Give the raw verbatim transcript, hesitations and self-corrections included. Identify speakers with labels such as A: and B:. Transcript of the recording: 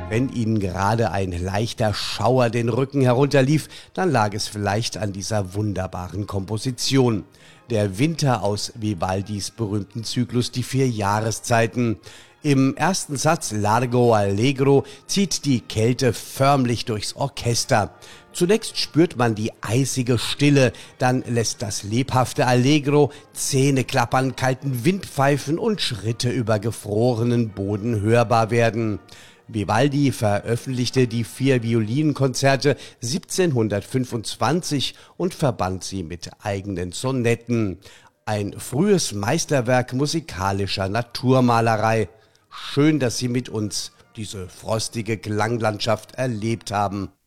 A: Wenn Ihnen gerade ein leichter Schauer den Rücken herunterlief, dann lag es vielleicht an dieser wunderbaren Komposition. Der Winter aus Vivaldis berühmten Zyklus Die vier Jahreszeiten. Im ersten Satz Largo Allegro zieht die Kälte förmlich durchs Orchester. Zunächst spürt man die eisige Stille, dann lässt das lebhafte Allegro Zähneklappern, kalten Windpfeifen und Schritte über gefrorenen Boden hörbar werden. Vivaldi veröffentlichte die vier Violinkonzerte siebzehnhundertfünfundzwanzig und verband sie mit eigenen Sonetten. Ein frühes Meisterwerk musikalischer Naturmalerei. Schön, dass Sie mit uns diese frostige Klanglandschaft erlebt haben.